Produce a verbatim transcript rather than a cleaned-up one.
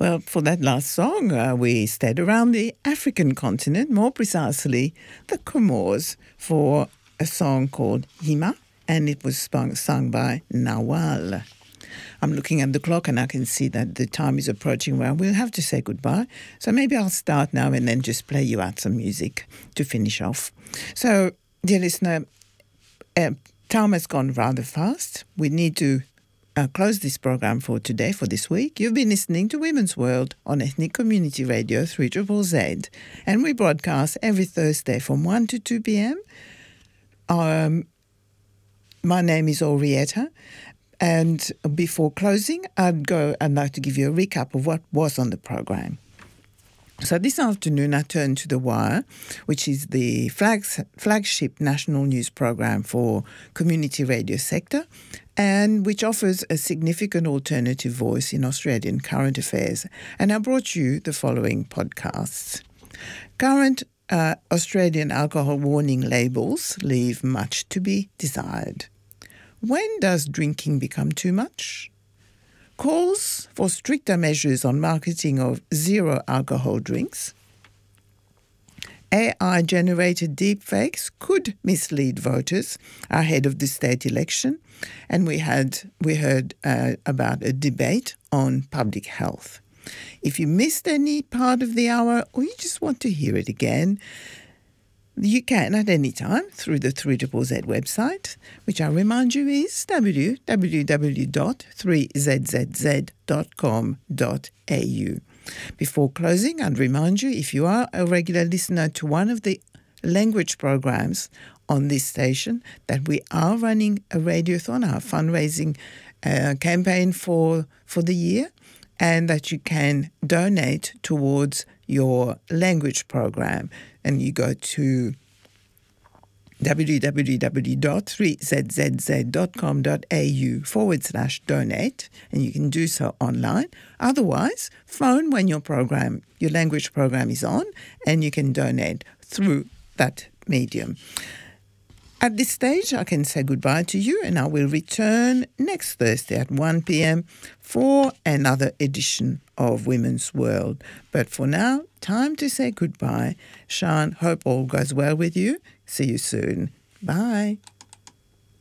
Well, for that last song, uh, we stayed around the African continent, more precisely the Comores, for a song called Hima, and it was sung, sung by Nawal. I'm looking at the clock and I can see that the time is approaching where we'll have to say goodbye. So maybe I'll start now and then just play you out some music to finish off. So, dear listener, uh, time has gone rather fast. We need to uh, close this program for today, for this week. You've been listening to Women's World on Ethnic Community Radio three Z Z Z, and we broadcast every Thursday from one to two p.m. Um, my name is Orietta, and before closing, I'd go. I'd like to give you a recap of what was on the program. So this afternoon, I turned to The Wire, which is the flags, flagship national news program for community radio sector, and which offers a significant alternative voice in Australian current affairs. And I brought you the following podcasts. Current uh, Australian alcohol warning labels leave much to be desired. When does drinking become too much? Calls for stricter measures on marketing of zero alcohol drinks. A I-generated deepfakes could mislead voters ahead of the state election, and we had we heard uh, about a debate on public health. If you missed any part of the hour or you just want to hear it again, you can at any time through the three Z Z Z website, which I remind you is w w w dot three z z z dot com dot a u. Before closing, I'd remind you, if you are a regular listener to one of the language programs on this station, that we are running a radiothon, our fundraising uh, campaign for, for the year, and that you can donate towards your language program. And you go to w w w dot three z z z dot com dot a u forward slash donate, and you can do so online. Otherwise, phone when your program, your language program is on, and you can donate through that medium. At this stage, I can say goodbye to you, and I will return next Thursday at one p.m. for another edition of Women's World. But for now, time to say goodbye. Sean, hope all goes well with you. See you soon. Bye.